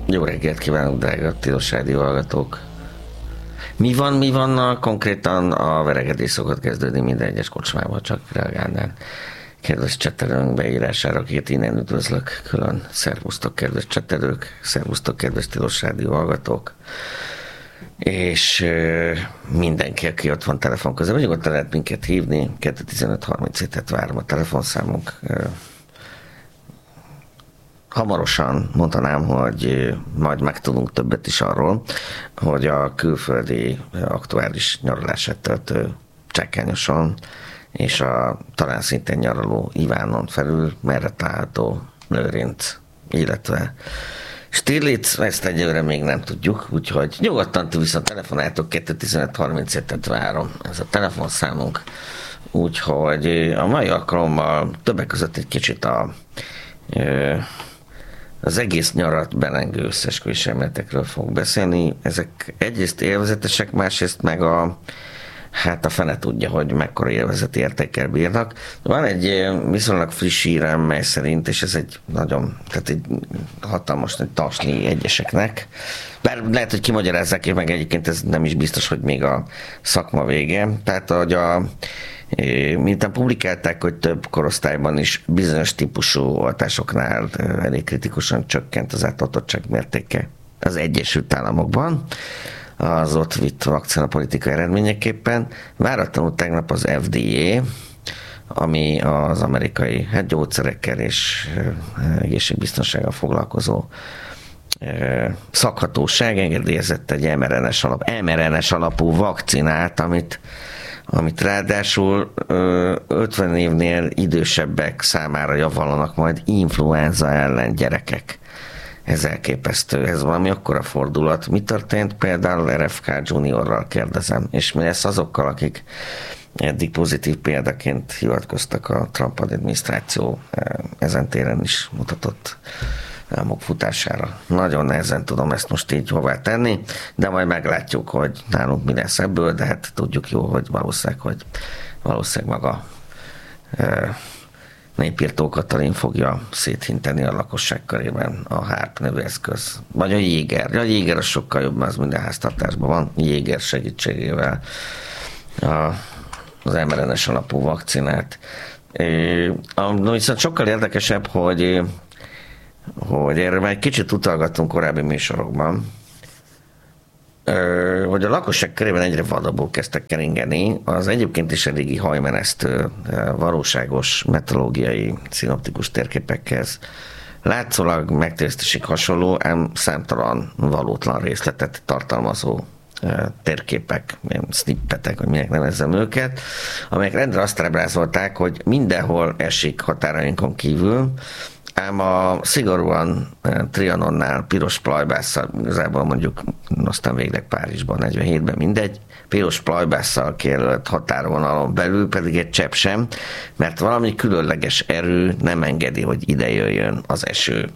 Jó reggelt kívánok, drága Tilos Rádió hallgatók! Mi van konkrétan a veregedés szokott kezdődni minden egyes kocsmában, csak reagálnál. Kedves csetelőnk beírására, akit innen üdvözlök külön. Szervusztok, kedves csetelők, szervusztok, kedves Tilos Rádió hallgatók. És mindenki, aki ott van telefon közben, nyugodtan lehet minket hívni, 215-37-et várom a telefonszámunk. Hamarosan mondanám, hogy majd megtudunk többet is arról, hogy a külföldi aktuális nyaralását töltő Csekkányoson és a talán szintén nyaraló Ivánon felül merre található Lőrinc, illetve Stirlitz, ezt egyelőre még nem tudjuk, úgyhogy nyugodtan viszont telefonáltok, 215-37-et várom, ez a telefonszámunk. Úgyhogy a mai alkalommal többek között egy kicsit az egész nyarat belengő összesküvés elméletekről fogok beszélni. Ezek egyrészt élvezetesek, másrészt meg a fene tudja, hogy mekkora élvezeti értékkel bírnak. Van egy viszonylag friss hírem, mely szerint, és ez egy egy hatalmas nagy tasni egyeseknek. Bár lehet, hogy kimagyarázzák, meg egyébként ez nem is biztos, hogy még a szakma vége. Tehát, hogy miután publikálták, hogy több korosztályban is bizonyos típusú oltásoknál elég kritikusan csökkent az átoltottság mértéke az Egyesült Államokban, az ott vitt vakcinapolitikai eredményeképpen. Váratlanul tegnap az FDA, ami az amerikai gyógyszerekkel és egészségbiztonsággal foglalkozó szakhatóság engedélyezett egy mRNA-s alapú vakcinát, amit ráadásul 50 évnél idősebbek számára javallanak majd influenza ellen gyerekek. Ez elképesztő, ez valami akkora fordulat. Mi történt például RFK Juniorral kérdezem, és mi lesz azokkal, akik eddig pozitív példaként hivatkoztak a Trump adminisztráció ezen téren is mutatott álmok futására. Nagyon nehezen tudom ezt most így hová tenni, de majd meglátjuk, hogy nálunk mi lesz ebből, de hát tudjuk jó, hogy valószínűleg maga Népírtó Katalin fogja széthinteni a lakosság körében a HARP nevű eszköz. Vagy a Jéger. A Jéger az sokkal jobb, mert az minden háztartásban van. Jéger segítségével az mRNA-s alapú vakcinát. Viszont sokkal érdekesebb, hogy erről már egy kicsit utalgattunk korábbi műsorokban, hogy a lakosság körében egyre vadabbul kezdtek keringeni az egyébként is eléggé hajmeresztő valóságos meteorológiai szinoptikus térképekhez látszólag megtévesztésig hasonló, ám számtalan valótlan részletet tartalmazó térképek, snippetek, hogy minek nevezzem őket, amelyek rendre azt ábrázolták, hogy mindenhol esik határainkon kívül, ám a szigorúan Trianonnál piros plajbásszal, igazából mondjuk aztán végleg Párizsban 47-ben mindegy, piros plajbásszal kijelölt határvonalon belül pedig egy csepp sem, mert valami különleges erő nem engedi, hogy ide jöjjön az eső.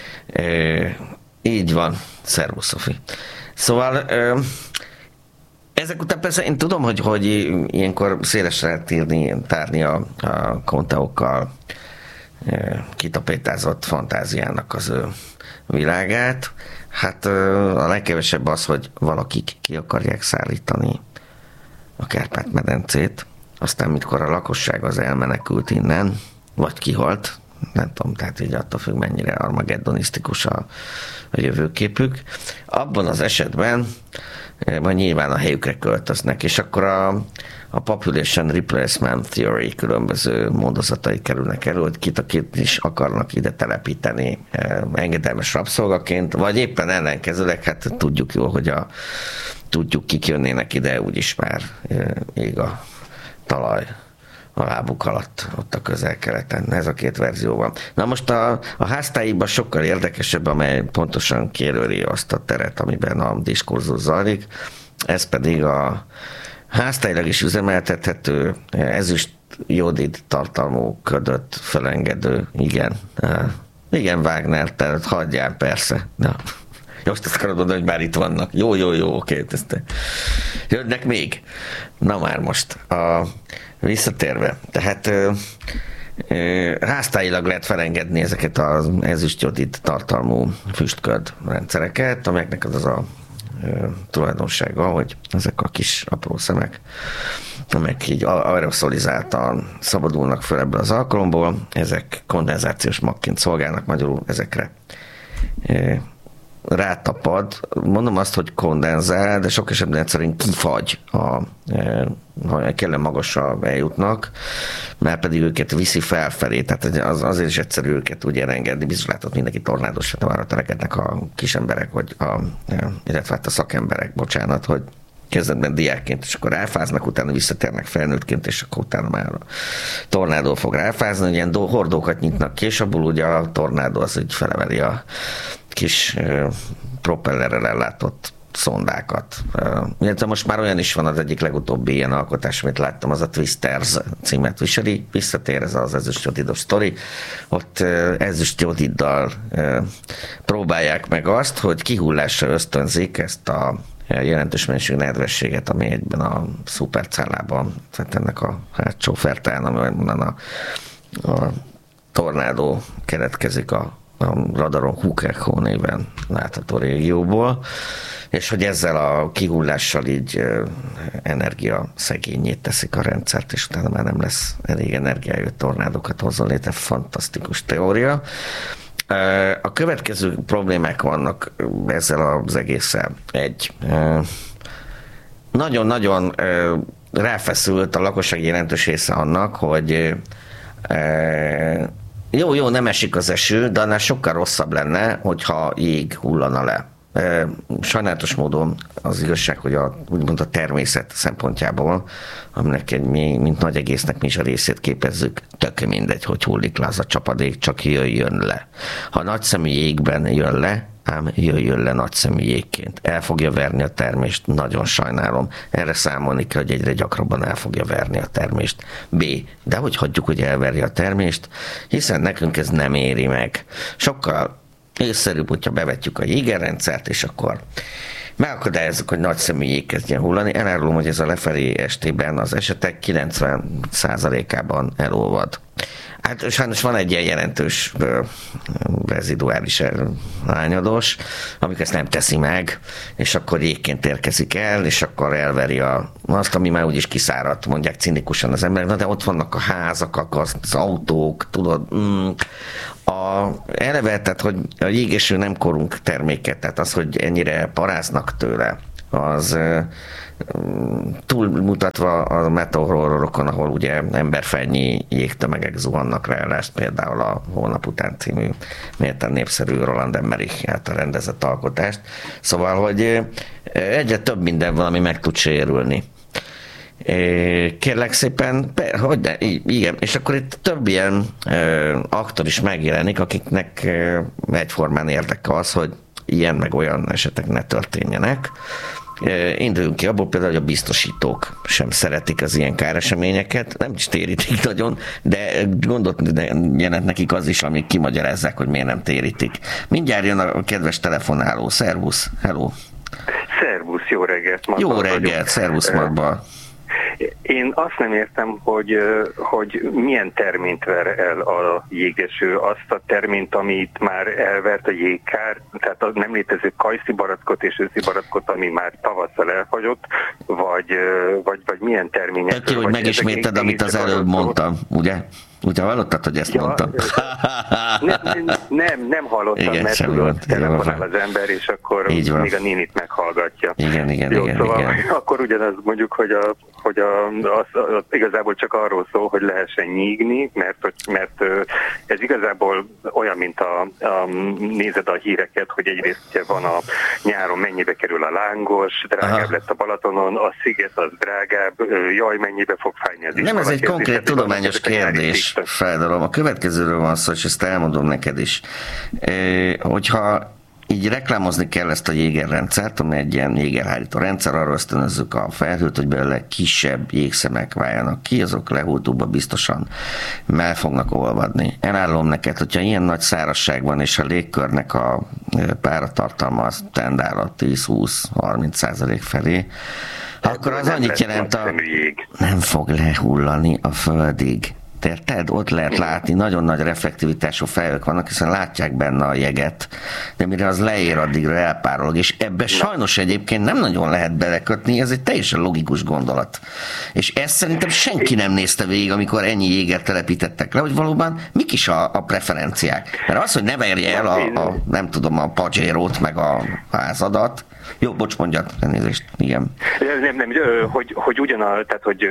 Így van. Szervusz, Szofi. Szóval ezek után persze én tudom, hogy ilyenkor szélesre lehet tárni a konteókkal kitapétázott fantáziának az ő világát. Hát a legkevesebb az, hogy valakik ki akarják szállítani a Kárpát-medencét, aztán mikor a lakosság az elmenekült innen, vagy kihalt, nem tudom, tehát így attól függ, mennyire armageddonisztikus a jövőképük. Abban az esetben majd nyilván a helyükre költöznek, és akkor a Population Replacement Theory különböző módozatai kerülnek elő, hogy akit is akarnak ide telepíteni engedelmes rabszolgaként, vagy éppen ellenkezőleg, hát tudjuk jó, hogy tudjuk kik jönnének ide, úgyis már ég a talaj a lábuk alatt, ott a közel-keleten. Ez a két verzió van. Na most a háztáiban sokkal érdekesebb, amely pontosan kijelöli azt a teret, amiben a diskurzus zajlik. Ez pedig a háztáilag is üzemeltethető, ezüst jodid tartalmú ködöt felengedő, igen, Wagner, tehát hagyjál, persze. Na. Jó, azt akarod mondani, hogy már itt vannak. Jó, oké, jönnek még. Na már most. Visszatérve. Tehát háztáilag lehet felengedni ezeket az ezüstjodid tartalmú füstköd rendszereket, amelyeknek az a tulajdonsága, hogy ezek a kis apró szemek, amelyek így aeroszolizáltan szabadulnak föl ebből az alkalomból, ezek kondenzációs magként szolgálnak, magyarul ezekre rátapad. Mondom azt, hogy kondenzál, de sok esetben egyszerűen kifagy, ha kellene magasra eljutnak, mert pedig őket viszi felfelé, tehát azért is egyszerű őket úgy elengedni. Biztos látott mindenki tornádos, arra törekednek a kisemberek, illetve a szakemberek, bocsánat, hogy kezdetben diákként, és akkor ráfáznak, utána visszatérnek felnőttként, és akkor utána már a tornádó fog ráfázni, ilyen hordókat nyitnak ki, és abból ugye a tornádó az így feleveli a kis propellerrel ellátott szondákat. Illetve most már olyan is van, az egyik legutóbbi ilyen alkotás, amit láttam, az a Twisters címet viseli, visszatér ez az ezüstjodidos sztori. Ott ezüstjodiddal próbálják meg azt, hogy kihullásra ösztönzik ezt a jelentős mennyiség nedvességet, ami egyben a szupercellában, tehát ennek a hátsó fertán, amiben a tornádó keletkezik a radaron Hukecho néven látható régióból, és hogy ezzel a kihullással így energia szegényét teszik a rendszert, és utána már nem lesz elég energiája, hogy tornádokat hozzon létre. Fantasztikus teória. A következő problémák vannak ezzel az egésszel. Nagyon-nagyon ráfeszült a lakosság jelentős része annak, hogy jó, nem esik az eső, de annál sokkal rosszabb lenne, hogyha jég hullana le. Sajnálatos módon az igazság, hogy úgymond a természet szempontjából, aminek mint nagy egésznek mi is a részét képezzük, tök mindegy, hogy hullik le az a csapadék, csak jöjjön le. Ha nagyszemű jégben jön le, ám jöjjön le nagyszemű jégként. El fogja verni a termést, nagyon sajnálom. Erre számolni kell, hogy egyre gyakrabban el fogja verni a termést. B. De hogy hagyjuk, hogy elverje a termést, hiszen nekünk ez nem éri meg. Sokkal észszerűbb, hogyha bevetjük a jégerrendszert, és akkor megakadályozzuk, hogy nagyszemű jég kezdjen hullani. Elárulom, hogy ez a lefelé estében az esetek 90%-ában elolvad. Hát sajnos van egy ilyen jelentős reziduális lányados, amik ezt nem teszi meg, és akkor jégként érkezik el, és akkor elveri azt, ami már úgyis kiszáradt, mondják cinikusan az emberek, na de ott vannak a házak, az autók, tudod, eleve, tehát, hogy a jégéső nem korunk terméke, tehát az, hogy ennyire paráznak tőle, az túlmutatva a meteorológokon, ahol ugye emberfejnyi jégtömegek zuhannak le, például a Holnap után című méltán népszerű Roland Emmerich által rendezett alkotást. Szóval, hogy egyre több minden van, ami meg tud sérülni. Kérlek szépen, hogy de, igen, és akkor itt több ilyen aktor is megjelenik, akiknek egyformán érdeke az, hogy ilyen meg olyan esetek ne történjenek. Induljunk ki abból például, hogy a biztosítók sem szeretik az ilyen káreseményeket, nem is térítik nagyon, de gondot jelent nekik az is, amik kimagyarázzák, hogy miért nem térítik. Mindjárt jön a kedves telefonáló. Szervusz, hello! Szervusz, jó reggelt! Jó reggelt, szervusz Marba! Én azt nem értem, hogy milyen terményt ver el a jégeső, azt a terményt, amit már elvert a jégkár, tehát a nem létező kajszibarackot és őszibarackot, ami már tavasszal elfagyott, vagy milyen termények. Tök jó, hogy megisméted, amit az előbb mondtam, ugye? Ugye hallottad, hogy ezt mondtam? Nem hallottam, igen, mert tudod, telefonál az ember, és akkor még a nénit meghallgatja. Igen. Akkor ugyanaz mondjuk, hogy igazából csak arról szól, hogy lehessen nyígni, mert ez igazából olyan, mint nézed a híreket, hogy egyrészt ugye van a nyáron mennyibe kerül a lángos, drágább lett a Balatonon, a sziget az drágább, jaj, mennyibe fog fájni az is. Nem, ez egy konkrét tudományos kérdés. Feldalom. A következőről van szó, és ezt elmondom neked is. Hogyha így reklámozni kell ezt a jégerrendszert, ami egy ilyen jégerhárító rendszer, arra ösztönözzük a felhőt, hogy belőle kisebb jégszemek váljanak ki, azok lehultóba biztosan el fognak olvadni. Elárulom neked, hogyha ilyen nagy szárazság van, és a légkörnek a páratartalma az tendál a 10-20-30% felé, akkor az annyit jelent, nem fog lehullani a földig. érted? Ott lehet látni, nagyon nagy reflektivitású fejek vannak, hiszen látják benne a jeget, de mire az leér, addigra elpárolog, és ebbe sajnos egyébként nem nagyon lehet belekötni, ez egy teljesen logikus gondolat. És ezt szerintem senki nem nézte végig, amikor ennyi jégert telepítettek le, hogy valóban mik is a preferenciák. Mert az, hogy ne verje el nem tudom, a Pajero-t meg a házadat. Jó, bocs, mondjad, elnézést, igen. Nem, hogy tehát, hogy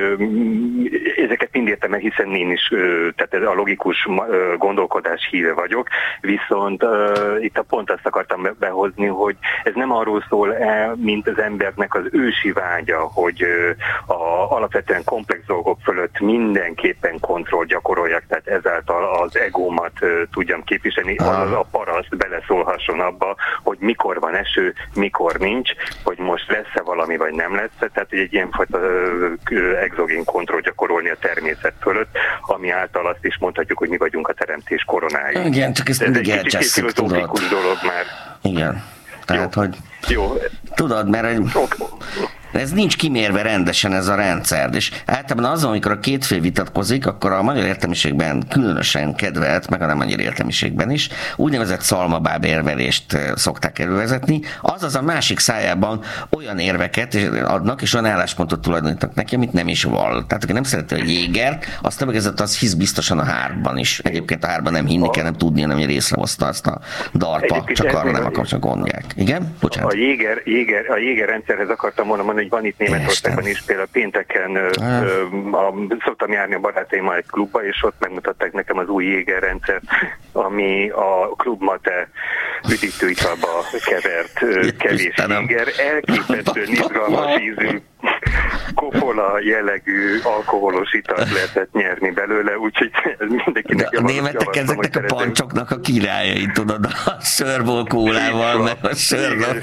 ezeket mind értem, hiszen én is tehát a logikus gondolkodás híve vagyok, viszont itt a pont azt akartam behozni, hogy ez nem arról szól el, mint az embernek az ősi vágya, hogy alapvetően komplex dolgok fölött mindenképpen kontroll gyakoroljak, tehát ezáltal az egómat tudjam képviselni, azaz a paraszt beleszólhasson abba, hogy mikor van eső, mikor nincs, hogy most lesz-e valami, vagy nem lesz, tehát egy ilyenfajta exogén kontroll gyakorolni a természet fölött, ami által azt is mondhatjuk, hogy mi vagyunk a teremtés koronái. Igen, csak ezt mindig elcsesszük, tudod. Dolog már. Igen, tehát, hogy jó. Tudod, mert ez nincs kimérve rendesen ez a rendszer, és általában azon, amikor a két fél vitatkozik, akkor a magyar értelmiségben különösen kedvelt, meg a nem annyira értelmiségben is, úgynevezett szalmabáb érvelést szokták elővezetni, azaz a másik szájában olyan érveket adnak, és olyan álláspontot tulajdonítanak neki, amit nem is vall. Tehát aki nem szereti a jégert, azt többegezett, az hisz biztosan a hárban is. Egyébként a hárban nem hinni kell, nem tudnia, nem részrehozta azt a darpa, csak arra nem akar, csak gondják. Igen? Bocsánat. A jéger rendszerhez akartam volna mondani, hogy van itt Németországban is, például pénteken szoktam járni a barátaimmal egy klubba, és ott megmutatták nekem az új jégerrendszert, ami a klubmate üdítőitalba kevert kevés jéger, elképesztően izgalmas ízű kopola jellegű alkoholos italt lehetett nyerni belőle, úgyhogy ez mindenkinek a németek ezeknek a pancsoknak a királyai, tudod, a sörból kólával, meg a sörről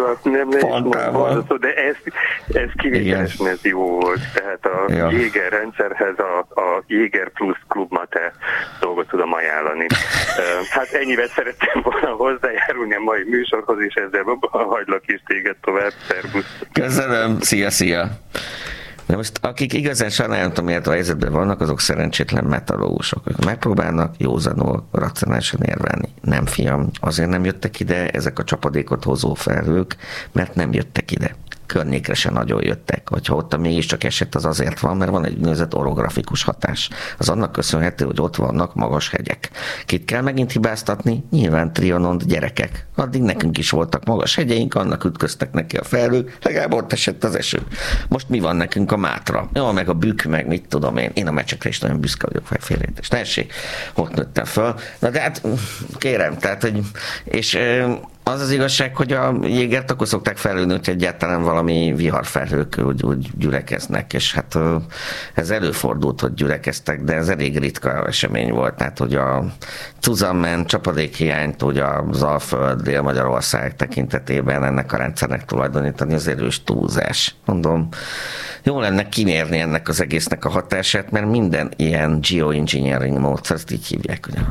pantával. De ez kivételesen ez jó volt. Tehát a Jéger rendszerhez a Jéger plusz klubmate dolgot tudom ajánlani. Hát ennyivel szerettem volna hozzájárulni a mai műsorhoz, és ezzel hagylak is téged tovább. Szervusz! Köszönöm! Szia! De most akik igazán sajnálatom méltó helyzetben vannak, azok szerencsétlen metalógusok. Ők megpróbálnak józanul, racionálisan érvelni. Nem, fiam, azért nem jöttek ide ezek a csapadékot hozó felhők, mert nem jöttek ide. Környékre se nagyon jöttek. Hogyha ott mégiscsak esett, az azért van, mert van egy úgynevezett orografikus hatás. Az annak köszönhető, hogy ott vannak magas hegyek. Kit kell megint hibáztatni? Nyilván Trianont gyerekek. Addig nekünk is voltak magas hegyeink, annak ütköztek neki a felhők, legalább ott esett az eső. Most mi van nekünk a Mátra? Jó, meg a Bükk, meg mit tudom én. Én a Mecsekre is nagyon büszke vagyok, félreértés. Tessék, ott nőttem föl. Na de hát kérem, tehát, hogy és az az igazság, hogy a jégert akkor szokták felülni, hogy egyáltalán valami viharfelhők úgy gyülekeznek, és hát ez előfordult, hogy gyülekeztek, de ez elég ritka esemény volt, tehát hogy a Zusammen csapadékhiányt, hogy az Alföld, Dél-Magyarország tekintetében ennek a rendszernek tulajdonítani az erős túlzás. Mondom, jó lenne kimérni ennek az egésznek a hatását, mert minden ilyen geoengineering módszer, ezt így hívják, ugye?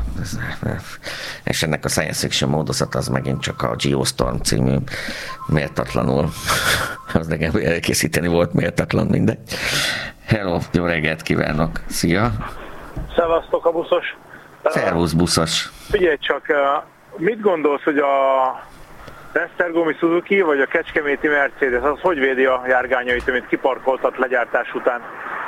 És ennek a science fiction módozat az megint csak a Geostorm című méltatlanul, az nekem elkészíteni volt méltatlan, mindegy. Hello, jó reggelt kívánok, szia! Szevasztok a buszos! Szervusz buszos! Figyelj csak, mit gondolsz, hogy a Esztergomi Suzuki vagy a kecskeméti Mercedes, az hogy védi a járgányait, amit kiparkoltat legyártás után?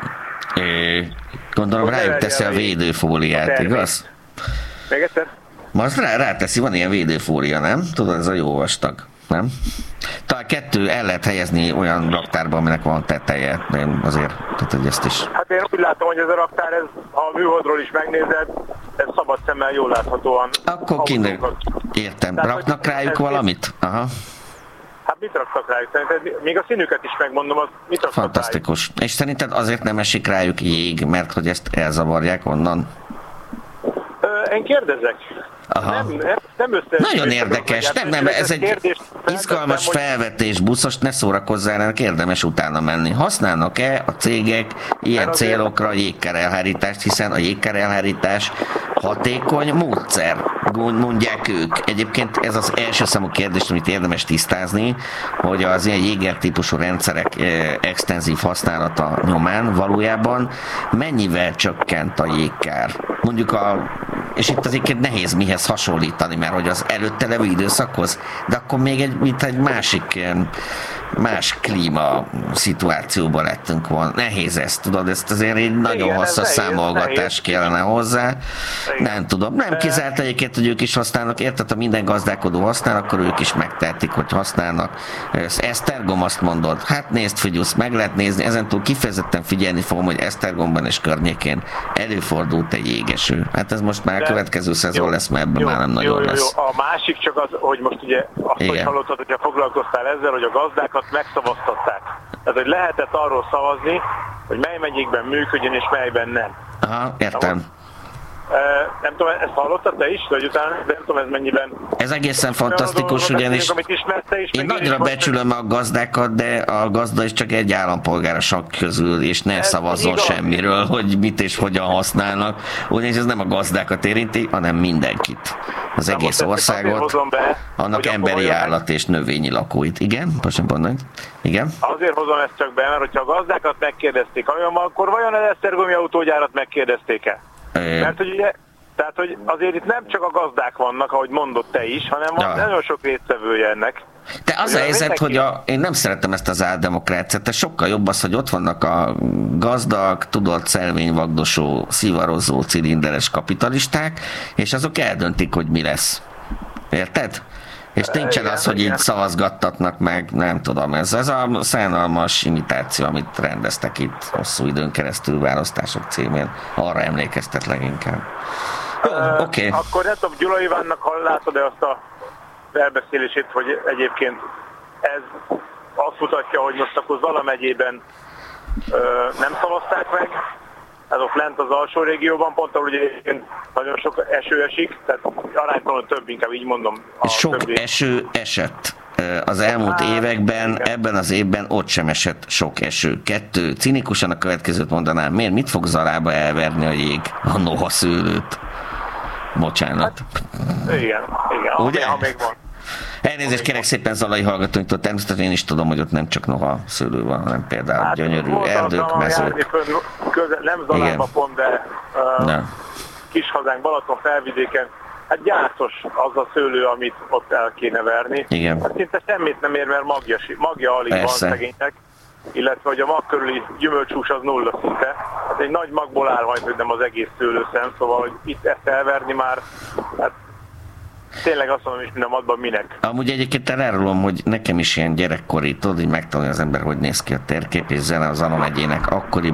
Gondolom rájuk teszi a védőfóliát, igaz? Még egyszer? Most ráteszi, van ilyen védőfólia, nem? Tudod, ez a jó vastag, nem? Talán 2 el lehet helyezni olyan raktárba, aminek van teteje, de én azért, tehát hogy ezt is... Hát én úgy látom, hogy ez a raktár, ha a műholdról is megnézed, ez szabad szemmel jól láthatóan. Akkor értem. Tehát, raknak rájuk valamit? Aha. Hát mit raktak rájuk? Szerinted, még a színüket is megmondom, az mit raktak fantasztikus. Rájuk? És szerinted azért nem esik rájuk jég, mert hogy ezt elzavarják onnan? Én kérdezek. Aha. Nem nagyon érdekes, nem, ez egy izgalmas felvetés, Buszos, ne szórakozzál, el, érdemes utána menni. Használnak-e a cégek ilyen célokra jégkerelhárítást, hiszen a jégkerelhárítás hatékony módszer, mondják ők. Egyébként ez az első számú kérdés, amit érdemes tisztázni, hogy az ilyen jéger típusú rendszerek extenzív használata nyomán valójában mennyivel csökkent a jégkár. Mondjuk és itt azért nehéz mihez hasonlítani, mert hogy az előtte levő időszakhoz, de akkor még egy más klíma szituációban lettünk volna. Nehéz ezt, tudod, ezt azért egy nagyon hosszas számolgatás kellene hozzá. Nem tudom, nem kizárt egyébként, hogy ők is használnak, érted, ha minden gazdálkodó használ, akkor ők is megtehetik, hogy használnak. Esztergom azt mondod, hát nézd, figyelsz, meg lehet nézni, ezentúl kifejezetten figyelni fogom, hogy Esztergomban és környékén előfordult egy jégeső. Hát ez most már a következő szezon lesz, mert ebben már nem nagyon lesz. A másik csak az, hogy most ugye azt is hallottad, hogyha foglalkoztál ezzel, hogy a gazdákat megszavaztatták. Tehát, hogy lehetett arról szavazni, hogy mely megyékben működjön és melyben nem. Aha, értem. Nem tudom, ezt hallottad te is, vagy utána nem tudom, ez mennyiben... Ez egészen fantasztikus, ugyanis én nagyra becsülöm a gazdákat, de a gazda is csak egy állampolgár a sakk közül, és ne szavazzon semmiről, hogy mit és hogyan használnak. Ugyanis ez nem a gazdákat érinti, hanem mindenkit. Az egész országot, annak emberi állat és növényi lakóit. Igen? Igen? Azért hozom ezt csak be, mert hogyha a gazdákat megkérdezték, akkor vajon az esztergomi autógyárat megkérdezték-e? Mert hogy ugye, tehát hogy azért itt nem csak a gazdák vannak, ahogy mondott te is, hanem van nagyon sok résztvevője ennek. De az a helyzet, hogy én nem szeretem ezt az áldemokráciát, de sokkal jobb az, hogy ott vannak a gazdag, tudott, szelvényvagdosó, szivarozó, cilinderes kapitalisták, és azok eldöntik, hogy mi lesz. Érted? És nincsen az, hogy így szavazgattatnak meg, nem tudom, ez a szánalmas imitáció, amit rendeztek itt hosszú időn keresztül választások címén. Arra emlékeztet leginkább. Oké. Akkor nem tudom, Gyula Ivánnak, ha látod-e azt a elbeszélését, hogy egyébként ez azt mutatja, hogy most akkor Zala megyében nem szavazták meg, ez ott lent az alsó régióban, pont ahol ugye nagyon sok eső esik, tehát aránytalanul több, inkább így mondom. Sok eső esett. Az elmúlt években, ebben az évben ott sem esett sok eső. 2, cinikusan a következőt mondanám, miért? Mit fog Zalába elverni a jég? A noha szőlőt. Bocsánat. Hát, igen, ugye? Ha még van. Elnézést kérek szépen zalai hallgatóinktól, természetesen én is tudom, hogy ott nem csak noha szőlő van, hanem például gyönyörű erdők, mezők. Nem Zalába pont, de kis hazánk Balaton felvidéken, hát gyászos az a szőlő, amit ott el kéne verni. Igen. Hát szinte semmit nem ér, mert magja alig van szegénynek, illetve hogy a mag körüli gyümölcsús az nulla szinte. Hát egy nagy magból áll majd, hogy nem az egész szőlőszem, szóval hogy itt ezt elverni már, hát tényleg azt mondom is, minden madban minek. Amúgy egyébként elárulom, hogy nekem is ilyen gyerekkori, tudod, hogy megtanulja az ember, hogy néz ki a térkép, és zene az Zala megyének akkori